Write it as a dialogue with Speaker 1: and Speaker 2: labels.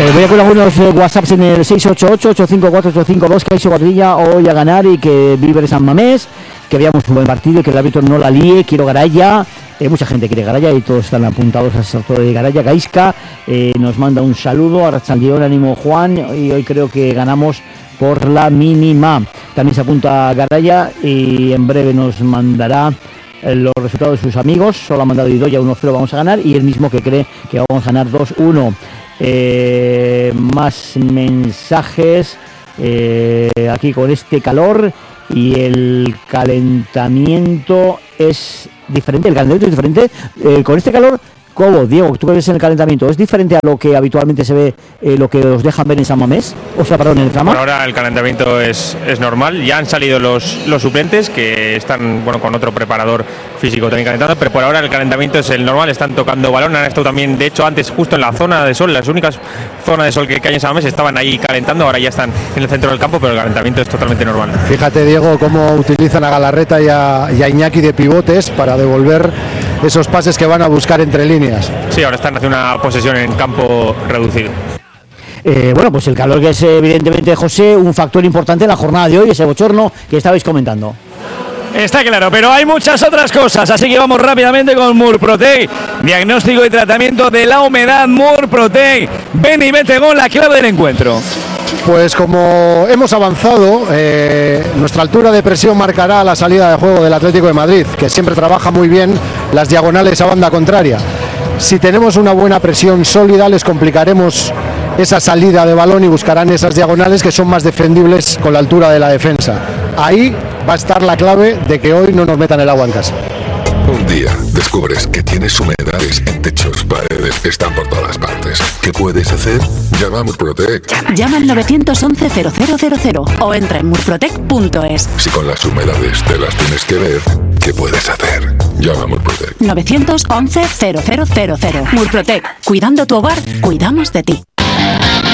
Speaker 1: Voy a poner algunos WhatsApps en el 688-854-852, que Caixo Guardilla hoy a ganar y que Viver San Mamés, que veamos un buen partido y que el árbitro no la líe. Quiero Garaya. Mucha gente quiere Garaya y todos están apuntados al sorteo de Garaya. Gaisca nos manda un saludo. Arratsaldeón, ánimo Juan, y hoy creo que ganamos por la mínima. También se apunta Garaya y en breve nos mandará los resultados de sus amigos. Solo ha mandado Idoya 1-0, vamos a ganar, y él mismo que cree que vamos a ganar 2-1. Más mensajes aquí con este calor y el calentamiento es diferente. El calentamiento es diferente con este calor. ¿Cómo, Diego, tú que ves en el calentamiento? ¿Es diferente a lo que habitualmente se ve, lo que os dejan ver en San Mamés? O sea, perdón, en el Trama.
Speaker 2: Por ahora el calentamiento es normal. Ya han salido los suplentes que están con otro preparador físico también calentando, pero por ahora el calentamiento es el normal. Están tocando balón. Han estado también, de hecho, antes justo en la zona de sol, las únicas zonas de sol que hay en San Mamés estaban ahí calentando. Ahora ya están en el centro del campo, pero el calentamiento es totalmente normal.
Speaker 3: Fíjate, Diego, cómo utilizan a Galarreta y a Iñaki de pivotes para devolver esos pases que van a buscar entre líneas.
Speaker 2: Sí, ahora están haciendo una posesión en campo reducido.
Speaker 1: Bueno, pues el calor, que es evidentemente, José, un factor importante en la jornada de hoy, ese bochorno que estabais comentando.
Speaker 4: Está claro, pero hay muchas otras cosas, así que vamos rápidamente con Murprotec. Diagnóstico y tratamiento de la humedad. Murprotec. Ven y vete con la clave del encuentro.
Speaker 3: Pues como hemos avanzado, nuestra altura de presión marcará la salida de juego del Atlético de Madrid, que siempre trabaja muy bien las diagonales a banda contraria. Si tenemos una buena presión sólida, les complicaremos esa salida de balón y buscarán esas diagonales que son más defendibles con la altura de la defensa. Ahí va a estar la clave de que hoy no nos metan el agua en casa.
Speaker 5: Un día descubres que tienes humedades en techos, paredes, están por todas partes. ¿Qué puedes hacer? Llama a Murprotec.
Speaker 6: Llama al 911-0000 o entra en murprotec.es.
Speaker 5: Si con las humedades te las tienes que ver, ¿qué puedes hacer? Llama a Murprotec.
Speaker 6: 911-0000. Murprotec. Cuidando tu hogar, cuidamos de ti.